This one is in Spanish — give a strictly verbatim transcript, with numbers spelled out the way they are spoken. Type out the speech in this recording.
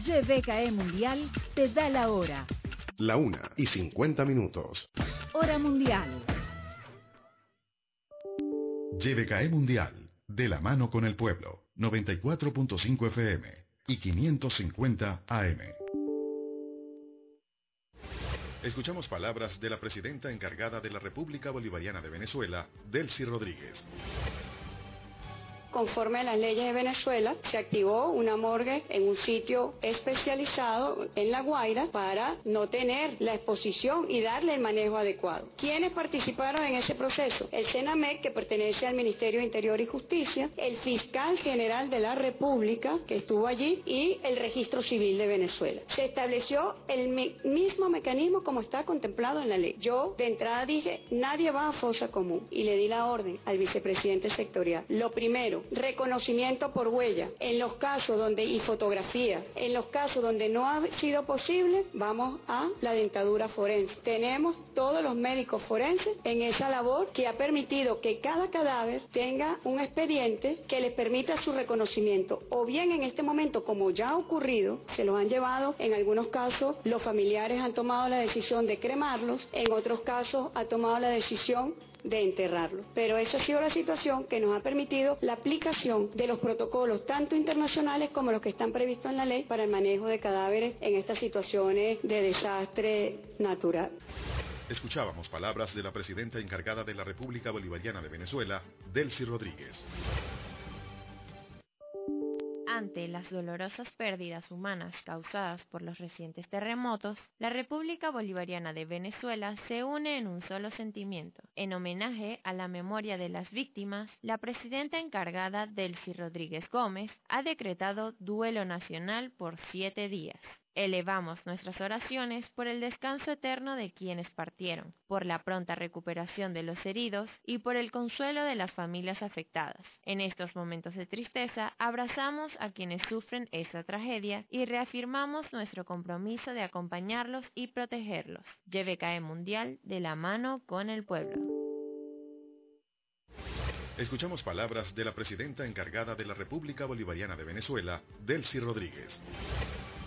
Y B K E Mundial te da la hora. La una y cincuenta minutos. Hora mundial. Y B K E Mundial, de la mano con el pueblo. noventa y cuatro punto cinco F M y quinientos cincuenta A M. Escuchamos palabras de la presidenta encargada de la República Bolivariana de Venezuela, Delcy Rodríguez. Conforme a las leyes de Venezuela, se activó una morgue en un sitio especializado en La Guaira para no tener la exposición y darle el manejo adecuado. ¿Quiénes participaron en ese proceso? El SENAMEC, que pertenece al Ministerio de Interior y Justicia, el Fiscal General de la República, que estuvo allí, y el Registro Civil de Venezuela. Se estableció el me- mismo mecanismo como está contemplado en la ley. Yo, de entrada, dije, nadie va a fosa común, y le di la orden al vicepresidente sectorial. Lo primero, reconocimiento por huella. En los casos donde, y fotografía, en los casos donde no ha sido posible, vamos a la dentadura forense. Tenemos todos los médicos forenses en esa labor que ha permitido que cada cadáver tenga un expediente que les permita su reconocimiento. O bien en este momento, como ya ha ocurrido, se los han llevado, en algunos casos los familiares han tomado la decisión de cremarlos, en otros casos ha tomado la decisión de enterrarlo. Pero esa ha sido la situación que nos ha permitido la aplicación de los protocolos tanto internacionales como los que están previstos en la ley para el manejo de cadáveres en estas situaciones de desastre natural. Escuchábamos palabras de la presidenta encargada de la República Bolivariana de Venezuela, Delcy Rodríguez. Ante las dolorosas pérdidas humanas causadas por los recientes terremotos, la República Bolivariana de Venezuela se une en un solo sentimiento. En homenaje a la memoria de las víctimas, la presidenta encargada, Delcy Rodríguez Gómez, ha decretado duelo nacional por siete días. Elevamos nuestras oraciones por el descanso eterno de quienes partieron, por la pronta recuperación de los heridos y por el consuelo de las familias afectadas. En estos momentos de tristeza, abrazamos a quienes sufren esta tragedia y reafirmamos nuestro compromiso de acompañarlos y protegerlos. Y B K E Mundial, de la mano con el pueblo. Escuchamos palabras de la presidenta encargada de la República Bolivariana de Venezuela, Delcy Rodríguez.